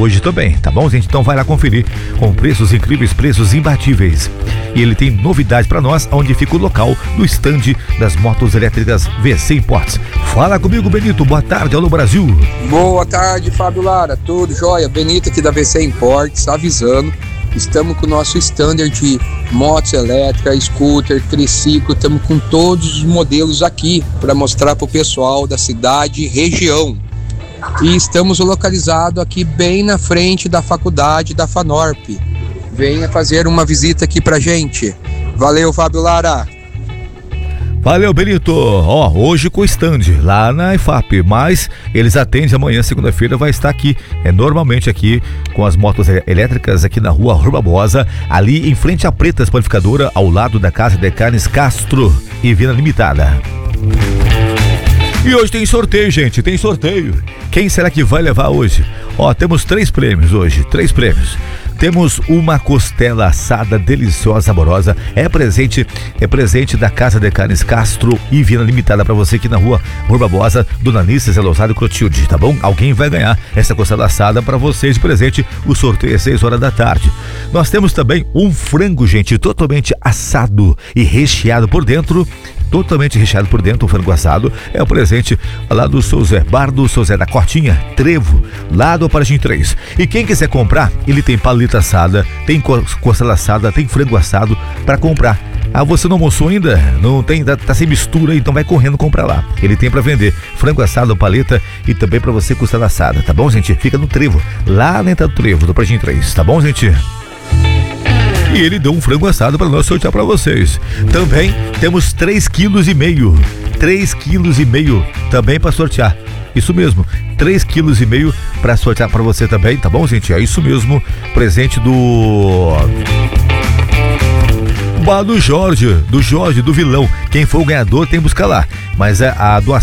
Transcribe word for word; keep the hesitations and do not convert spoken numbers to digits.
hoje também, tá bom, gente? Então vai lá conferir com preços incríveis, preços imbatíveis. E ele tem novidade pra nós, onde fica o local do stand das motos elétricas V C Imports. Fala comigo, Benito. Boa tarde, alô Brasil. Boa tarde, Fábio Lara. Tudo jóia? Benito aqui da V C Imports, avisando. Estamos com o nosso standard de motos elétricas, scooter, triciclo. Estamos com todos os modelos aqui para mostrar para o pessoal da cidade e região. E estamos localizados aqui bem na frente da faculdade da FANORP. Venha fazer uma visita aqui pra gente. Valeu, Fábio Lara. Valeu, Benito. Ó, hoje com o stand lá na I F A P, mas eles atendem amanhã, segunda-feira, vai estar aqui, é normalmente aqui com as motos elétricas aqui na rua Rua Barbosa, ali em frente à Pretas Panificadora, ao lado da Casa de Carnes Castro e Vina Limitada. E hoje tem sorteio, gente, tem sorteio. Quem será que vai levar hoje? Ó, temos três prêmios hoje, três prêmios. Temos uma costela assada deliciosa, saborosa. É presente, é presente da Casa de Carnes Castro e Vina Limitada para você aqui na rua Rua Barbosa, Dona Anice, Zé Lousado e Clotilde, tá bom? Alguém vai ganhar essa costela assada para vocês de presente. O sorteio é seis horas da tarde. Nós temos também um frango, gente, totalmente assado e recheado por dentro. Totalmente recheado por dentro, um frango assado. É o presente lá do seu Zé Bar, do seu Zé da Cortinha, Trevo, lá do Aparagim três. E quem quiser comprar, ele tem paleta assada, tem costela assada, tem frango assado para comprar. Ah, você não almoçou ainda? Não tem, tá, tá sem mistura, então vai correndo comprar lá. Ele tem para vender frango assado, paleta e também para você costela assada, tá bom, gente? Fica no Trevo, lá na entrada do Trevo, do Aparagim três, tá bom, gente? E ele deu um frango assado para nós sortear para vocês. Também temos três quilos e meio. três quilos e meio também para sortear. Isso mesmo, três quilos e meio para sortear para você também, tá bom, gente? É isso mesmo, presente do... do Jorge, do Jorge, do Vilão. Quem for o ganhador tem que buscar lá. Mas a, a doação